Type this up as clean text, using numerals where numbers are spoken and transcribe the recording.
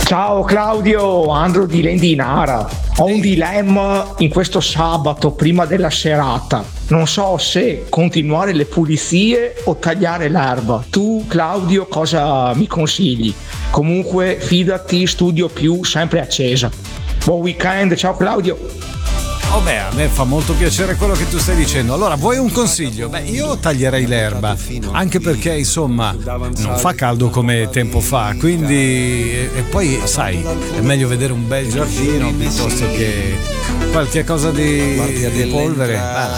Ciao Claudio, Andro di Lendinara. Ho un dilemma in questo sabato prima della serata. Non so se continuare le pulizie o tagliare l'erba. Tu, Claudio, cosa mi consigli? Comunque, fidati, studio più, sempre accesa. Buon weekend, ciao Claudio. Oh beh, a me fa molto piacere quello che tu stai dicendo. Allora, vuoi un consiglio? Beh, io taglierei l'erba, anche perché insomma non fa caldo come tempo fa, quindi e poi sai, è meglio vedere un bel giardino piuttosto che qualche cosa di polvere.